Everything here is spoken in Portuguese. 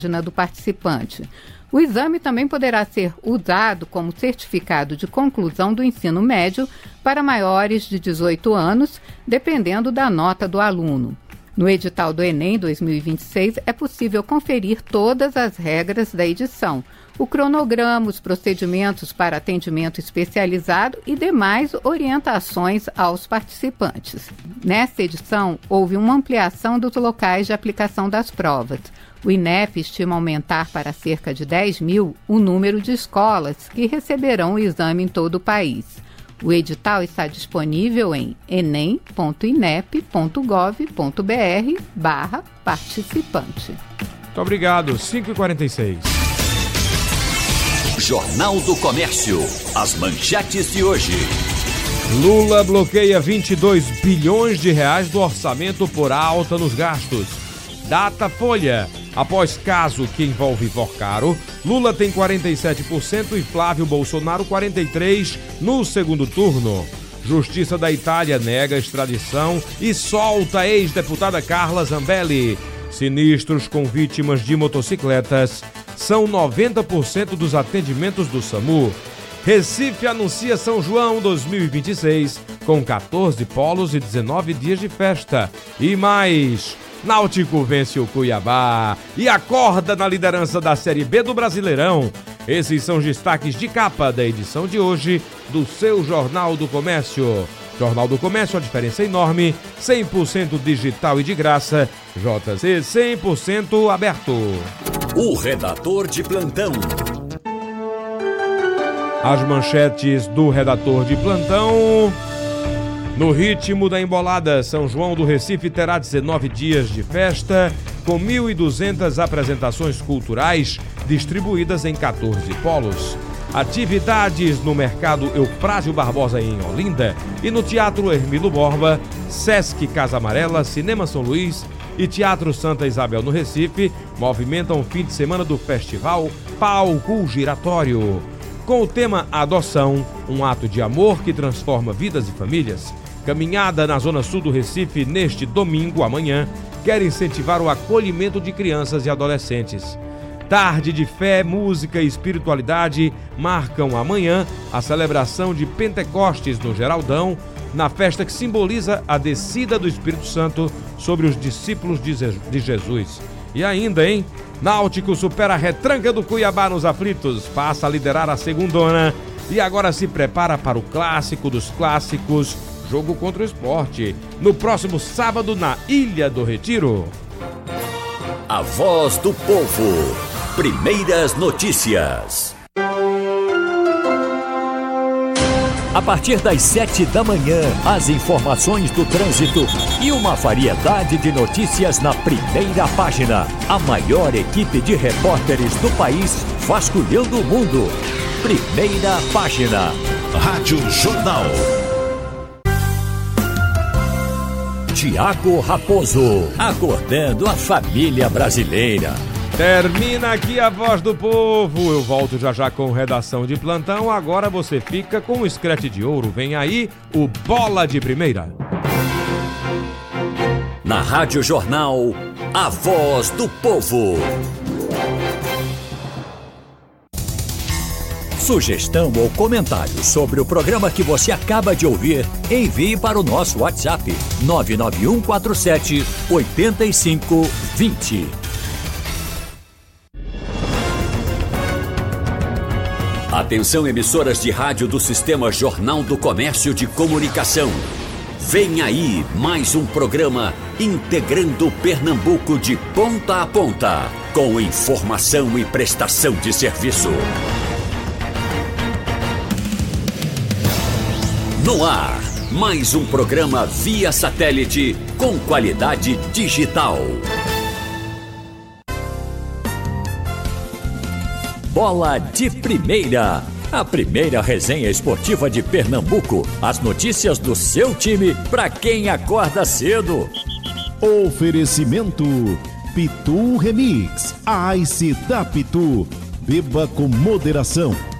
do participante. O exame também poderá ser usado como certificado de conclusão do ensino médio para maiores de 18 anos, dependendo da nota do aluno. No edital do Enem 2026 é possível conferir todas as regras da edição, o cronograma, os procedimentos para atendimento especializado e demais orientações aos participantes. Nesta edição, houve uma ampliação dos locais de aplicação das provas. O INEP estima aumentar para cerca de 10 mil o número de escolas que receberão o exame em todo o país. O edital está disponível em enem.inep.gov.br/participante. Muito obrigado. 5h46. Jornal do Comércio. As manchetes de hoje. Lula bloqueia 22 bilhões de reais do orçamento por alta nos gastos. Datafolha. Após caso que envolve Vorcaro, Lula tem 47% e Flávio Bolsonaro 43% no segundo turno. Justiça da Itália nega extradição e solta a ex-deputada Carla Zambelli. Sinistros com vítimas de motocicletas são 90% dos atendimentos do SAMU. Recife anuncia São João 2026 com 14 polos e 19 dias de festa. E mais... Náutico vence o Cuiabá e acorda na liderança da Série B do Brasileirão. Esses são os destaques de capa da edição de hoje do seu Jornal do Comércio. Jornal do Comércio, a diferença é enorme, 100% digital e de graça. JC 100% aberto. O redator de plantão. As manchetes do redator de plantão. No ritmo da embolada, São João do Recife terá 19 dias de festa, com 1.200 apresentações culturais distribuídas em 14 polos. Atividades no Mercado Eufrásio Barbosa em Olinda e no Teatro Hermilo Borba, Sesc Casa Amarela, Cinema São Luís e Teatro Santa Isabel no Recife movimentam o fim de semana do festival Palco Giratório. Com o tema Adoção, um ato de amor que transforma vidas e famílias. Caminhada na Zona Sul do Recife neste domingo, amanhã, quer incentivar o acolhimento de crianças e adolescentes. Tarde de fé, música e espiritualidade marcam amanhã a celebração de Pentecostes no Geraldão, na festa que simboliza a descida do Espírito Santo sobre os discípulos de Jesus. E ainda, hein? Náutico supera a retranca do Cuiabá nos aflitos, passa a liderar a segundona e agora se prepara para o clássico dos clássicos, jogo contra o Sport, no próximo sábado na Ilha do Retiro. A voz do povo. Primeiras notícias. A partir das 7 da manhã, as informações do trânsito e uma variedade de notícias na primeira página. A maior equipe de repórteres do país vasculhando o mundo. Primeira página. Rádio Jornal. Tiago Raposo, acordando a família brasileira. Termina aqui a voz do povo. Eu volto já já com redação de plantão. Agora você fica com o Scratch de Ouro. Vem aí o Bola de Primeira. Na Rádio Jornal, a voz do povo. Sugestão ou comentário sobre o programa que você acaba de ouvir, envie para o nosso WhatsApp 99147-8520. Atenção, emissoras de rádio do Sistema Jornal do Comércio de Comunicação. Vem aí mais um programa integrando Pernambuco de ponta a ponta, com informação e prestação de serviço. No ar, mais um programa via satélite com qualidade digital. Bola de Primeira, a primeira resenha esportiva de Pernambuco. As notícias do seu time para quem acorda cedo. Oferecimento Pitu Remix, a Ice da Pitu. Beba com moderação.